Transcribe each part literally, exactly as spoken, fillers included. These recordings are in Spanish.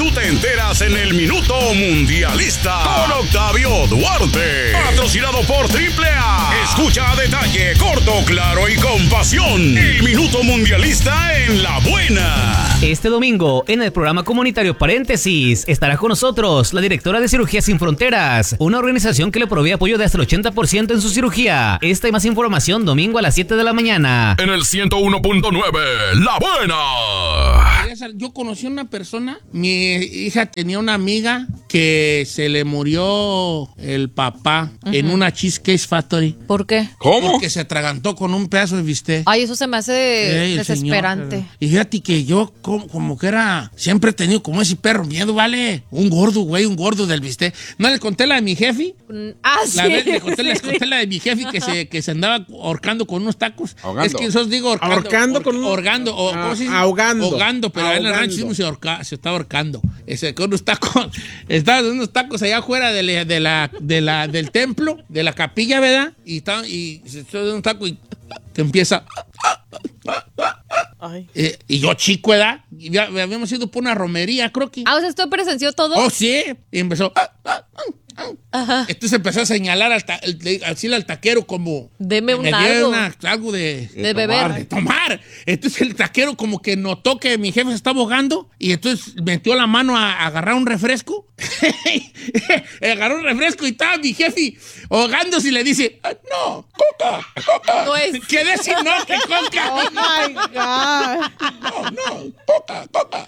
tú te enteras en el Minuto Mundialista con Octavio Duarte. Patrocinado por Triple A. Escucha a detalle, corto, claro y con pasión. El Minuto Mundialista en la buena. Este domingo, en el programa comunitario Paréntesis, estará con nosotros la directora de Cirugía Sin Fronteras, una organización que le provee apoyo de hasta el ochenta por ciento en su cirugía. Esta y más información domingo a las siete de la mañana. En el ciento uno punto nueve, La Buena. Yo conocí a una persona, mi hija tenía una amiga que se le murió el papá uh-huh. en una Cheesecake Factory. ¿Por qué? ¿Cómo? Porque se atragantó con un pedazo de bistec. Ay, eso se me hace Ey, desesperante. Señor, y fíjate que yo como, como que era, siempre he tenido como ese perro miedo, ¿vale? Un gordo, güey, un gordo del bistec. ¿No le conté la de mi jefe? Ah, sí. La vez le conté, les conté la de mi jefe que se, que se andaba ahorcando con unos tacos. Ahogando. Es que eso os digo ahorcando. Ahorcando or, con un... Ahorgando. O, ah, ¿cómo ahogando. Ahogando, pero ahogando. En el rancho se, ahorca, se está ahorcando. Ese, con unos tacos. Estaba en unos tacos allá afuera de la, de la, de la, del templo, de la capilla, ¿verdad? Y, está, y se está dando un taco y que empieza... Eh, y yo chico, ¿verdad? Y ya, habíamos ido por una romería, creo que. Ah, o sea, ¿usted presenció todo? Oh, sí. Y empezó... Ajá. Entonces empezó a señalar al, ta, al, al, al taquero como... Deme un me algo. Una, algo de... De, de beber. De tomar. Entonces el taquero como que notó que mi jefe se estaba ahogando y entonces metió la mano a, a agarrar un refresco. Agarró un refresco y estaba mi jefe ahogándose y le dice, ah, no, coca, coca. No es... Quedé sin no, que coca. Oh, my God. No, no, coca, coca.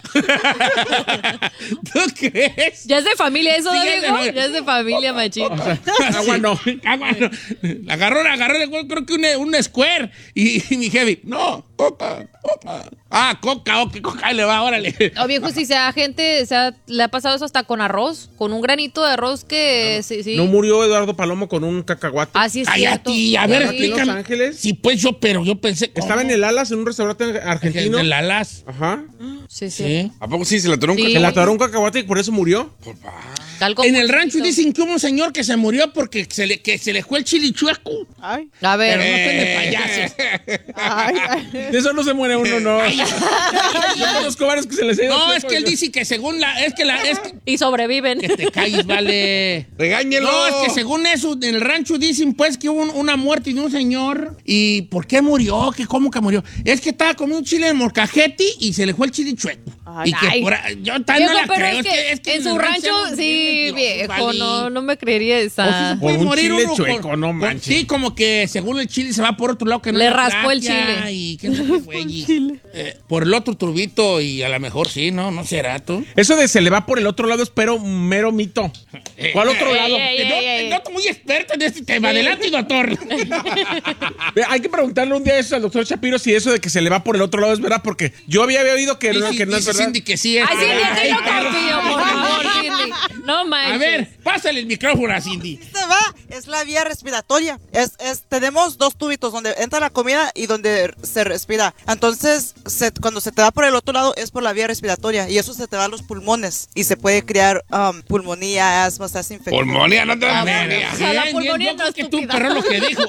¿Tú crees? ¿Ya es de familia eso, Sí, Diego? ya, ya es de familia, machito. O sea, agua no, agua no. Agarró, agarró, creo que un, un square. Y, y mi jefe, no, coca, coca. Ah, coca, ok, coca, le va, órale. O viejo, si sea gente, sea, le ha pasado eso hasta con arroz, con un granito de arroz que... No, sí, sí. ¿No murió Eduardo Palomo con un cacahuate? Así es Ay, cierto. a ti, a ver, ¿Aquí en Los Ángeles? Sí, pues yo, pero yo pensé... ¿cómo? Estaba en el Alas, en un restaurante argentino. En el Alas. Ajá. Sí, sí. Sí. ¿A poco sí? ¿Se le atoró un, Sí. cacahuate? ¿Se le atoró un cacahuate y por eso murió? Algo En el rancho chiquito. dicen que hubo un señor que se murió porque se le, que se le fue el chilichueco. Ay. A ver. Pero no estén de Eh. payasos. Ay, ay. De eso no se muere uno, no. Yo conozco varios que se les ha ido No, chueco, es que él yo- dice que según la... Es que la... Es que, Y sobreviven. que te calles, vale. ¡Regáñelo! No, es que según eso, en el rancho dicen pues que hubo un- una muerte de un señor. ¿Y por qué murió? ¿Qué, ¿Cómo que murió? Es que estaba comiendo un chile en molcajete y se le fue el chile chueco. Ay. y que Ay. por ahí- yo tan Viejo, no la pero creo. es que, es que en su el rancho, somos sí, bien viejo, mentirosos, vale. no, no me creería O sí esa. se puede Por un morir chile uno chueco, por- no por- manches. Sí, como que según el chile se va por otro lado que no Le es la raspó el tráquea chile. Y qué sé qué, güey, y, eh, por el otro turbito y a lo mejor sí, ¿no? ¿No será tú? Eso de se le va por el otro lado es pero mero mito. ¿Cuál otro Ey, lado? ey, ey. No, te noto muy experto en este tema. Adelante, doctor. Ve, hay que preguntarle un día eso al doctor Shapiro si eso de que se le va por el otro lado es verdad, porque yo había oído que, no, Dice- que no es dice verdad. Cindy que sí es. Ay, Cindy, a ti no Ay, confío, por favor, Cindy. No manches. A ver, pásale el micrófono a Cindy. Se va, es la vía respiratoria. Es, es, tenemos dos tubitos donde entra la comida y donde se respira. Entonces, se- cuando se te va por el otro lado es por la vía respiratoria y eso se te va a los pulmones y se puede crear um, pulmonía, asma, se hace infección. Pulmonía, no te A la ver, pulmonía. O sea, la bien, pulmonía bien, no yo es creo que tú, estúpida. perro, lo que dijo.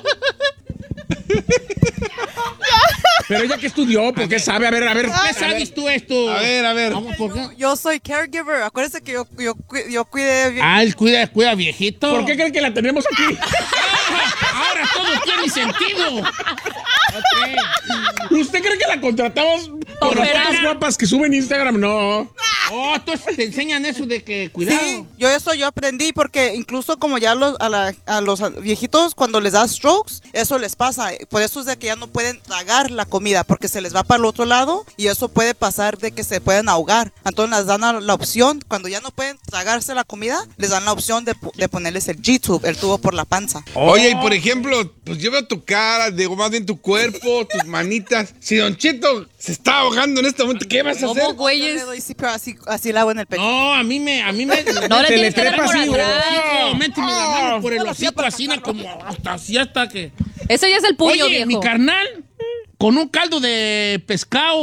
Pero ella que estudió, porque sabe, a ver, a ver. ¿Qué sabes tú esto? A ver, a ver. Vamos, ¿por qué? Yo soy caregiver. Acuérdense que yo, yo, cu- yo cuidé. Ah, él cuida, cuida viejito. ¿Por qué creen que la tenemos aquí? Ahora todo tiene sentido. ¿Usted cree que la contratamos por las Operada. fotos guapas que sube en Instagram? No. Oh, entonces te enseñan eso de que cuidado. Sí, yo eso yo aprendí porque incluso como ya los, a, la- a los viejitos cuando les da strokes, eso les pasa. Por eso es de que ya no pueden tragar la comida porque se les va para el otro lado y eso puede pasar de que se pueden ahogar. Entonces les dan la, la opción, cuando ya no pueden tragarse la comida, les dan la opción de, pu- de ponerles el G-tube, el tubo por la panza. Oye, y por ejemplo, pues yo veo tu cara, digo, más bien tu cuerpo, tus manitas. Si Don Cheto se está ahogando en este momento, ¿qué vas a ¿Cómo, hacer? Yo le güeyes? doy sí, pero así, así le hago en el pecho. No, a mí me, a mí me. No le Se tienes le que dar trepa por así, atrás. No, méteme la mano por el hocico así, na, como hasta así hasta que. Eso ya es el puño, Oye, viejo. mi carnal, con un caldo de pescado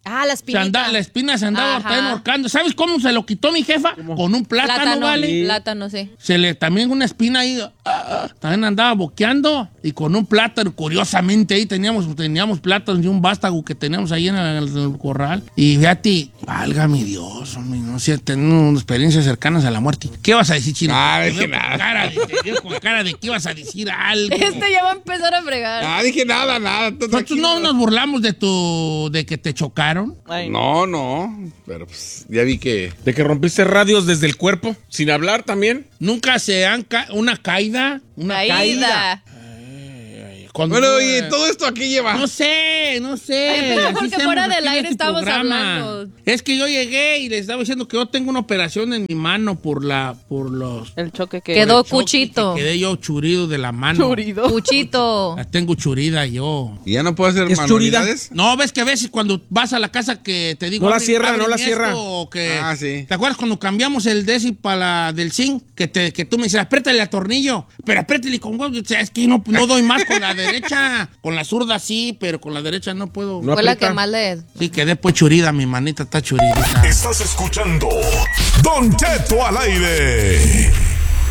Ah, la Se anda- espinita. la espina se andaba Ajá. también ahorcando. ¿Sabes cómo se lo quitó mi jefa? Con un plátano, Plátano, ¿vale? plátano, sí. Se le también una espina ahí, ah, ah, también andaba boqueando y con un plátano, curiosamente ahí teníamos, teníamos plátanos y un vástago que teníamos ahí en el, en el corral. Y fíjate, válgame Dios, hombre, no sé, tengo experiencias cercanas a la muerte. ¿Qué vas a decir, Chino? Ah, Te dije veo con nada. cara de- te veo con cara de que ibas a decir algo. Este ya va a empezar a fregar. Ah, dije nada, nada. tú Nosotros tranquilo. no nos burlamos de tu, de que te chocaron. Ay, No, no. Pero pues ya vi que. De que rompiste radios desde el cuerpo, sin hablar también. Nunca se han ca una caída, una caída. Caída. Cuando- Bueno, oye, todo esto aquí lleva. No sé, no sé. Ay, pero Así porque hacemos fuera aquí del en aire este estamos programa. hablando. Es que yo llegué y les estaba diciendo que yo tengo una operación en mi mano por la, por los. el choque que... Quedó por el choque, cuchito. que Quedé yo churido de la mano. Churido. Cuchito. La tengo churida yo. ¿Y ya no puedo hacer ¿Es manualidades? No, ves que a veces cuando vas a la casa que te digo. No la "Abre- cierra, no ábreme la esto", cierra. o que- Ah, sí. ¿Te acuerdas cuando cambiamos el Desi para la del zinc? Que, te, que tú me dices, apriétale el tornillo, pero apriétale con huevo. O sea, es que no, no doy más con la derecha. Con la zurda sí, pero con la derecha no puedo. No Fue la aprieta. que más le... Sí, quedé pues churida, mi manita está churida. Estás escuchando Don Cheto al aire.